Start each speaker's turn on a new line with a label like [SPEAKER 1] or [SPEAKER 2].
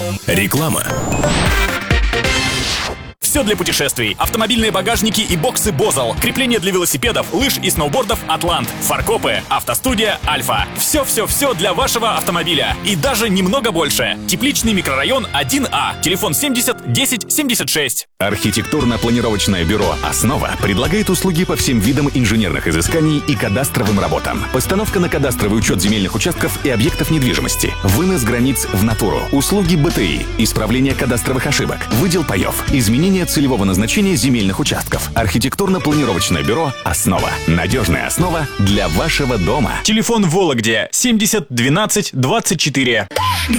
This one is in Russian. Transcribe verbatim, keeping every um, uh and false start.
[SPEAKER 1] Реклама. Все для путешествий. Автомобильные багажники и боксы Бозал. Крепление для велосипедов, лыж и сноубордов Атлант. Фаркопы. Автостудия Альфа. Все-все-все для вашего автомобиля. И даже немного больше. Тепличный микрорайон один А. Телефон семьдесят десять семьдесят шесть.
[SPEAKER 2] Архитектурно-планировочное бюро «Основа» предлагает услуги по всем видам инженерных изысканий и кадастровым работам. Постановка на кадастровый учет земельных участков и объектов недвижимости. Вынос границ в натуру. Услуги БТИ. Исправление кадастровых ошибок. Выдел паев. Изменение целевого назначения земельных участков. Архитектурно-планировочное бюро «Основа». Надежная основа для вашего дома.
[SPEAKER 1] Телефон в Вологде семьдесят двенадцать двадцать четыре.